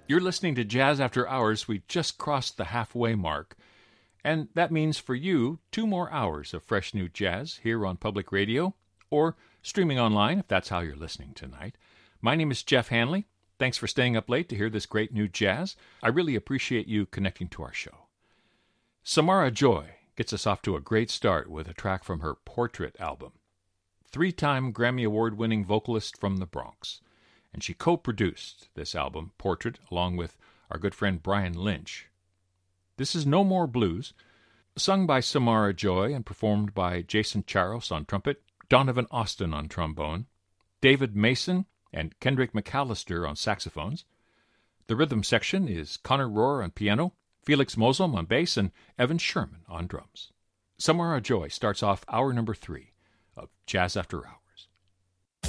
You're listening to Jazz After Hours. We just crossed the halfway mark. And that means for you 2 more hours of fresh new jazz here on Public Radio or streaming online if that's how you're listening tonight. My name is Jeff Hanley. Thanks for staying up late to hear this great new jazz. I really appreciate you connecting to our show. Samara Joy gets us off to a great start with a track from her Portrait album. 3-time Grammy Award-winning vocalist from the Bronx. And she co-produced this album, Portrait, along with our good friend Brian Lynch. This is No More Blues, sung by Samara Joy and performed by Jason Charos on trumpet, Donovan Austin on trombone, David Mason and Kendrick McAllister on saxophones. The rhythm section is Connor Rohr on piano, Felix Mosel on bass, and Evan Sherman on drums. Samara Joy starts off hour number 3 of Jazz After Hours.